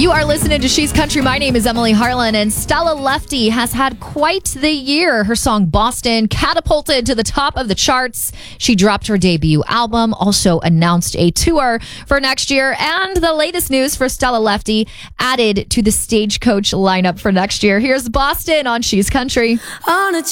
You are listening to She's Country. My name is Emily Harlan, and Stella Lefty has had quite the year. Her song Boston catapulted to the top of the charts. She dropped her debut album, also announced a tour for next year, and the latest news for Stella Lefty added to the Stagecoach lineup for next year. Here's Boston on She's Country. On a